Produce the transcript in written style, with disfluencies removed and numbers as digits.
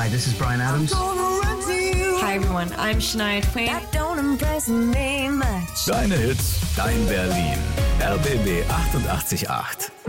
Hi, this is Bryan Adams. Hi everyone, I'm Shania Twain. Deine Hits, dein Berlin. RBB 88.8.